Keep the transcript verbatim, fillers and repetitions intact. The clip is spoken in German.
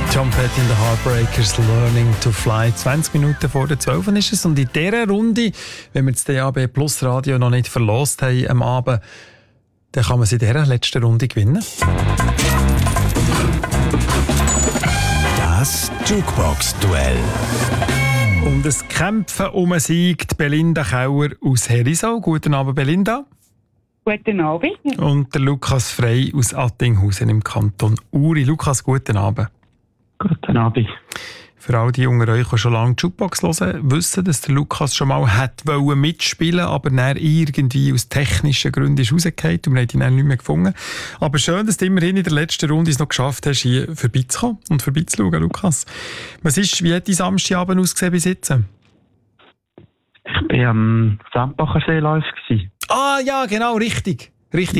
Tom Petty in the Heartbreakers, Learning to Fly. zwanzig Minuten vor der zwölf ist es. Und in dieser Runde, wenn wir das D A B Plus Radio noch nicht verlost haben am Abend, dann kann man sie in dieser letzten Runde gewinnen. Das Jukebox-Duell. Und es Kämpfen um einen Sieg, die Belinda Kauer aus Herisau. Guten Abend, Belinda. Guten Abend. Und der Lukas Frey aus Attinghausen im Kanton Uri. Lukas, guten Abend. Guten Abend. Für all die unter euch, die schon lange die Jukebox hören, wissen, dass der Lukas schon mal hätte mitspielen wollen, aber dann irgendwie aus technischen Gründen ist rausgefallen und wir haben ihn dann nicht mehr gefunden. Aber schön, dass du immerhin in der letzten Runde es noch geschafft hast, hier vorbeizukommen und vorbeizuschauen, Lukas. Was ist, wie hat dein Samstagabend ausgesehen bis jetzt? Ich war am Sandbacher See live. Ah ja, genau, richtig. Richtig.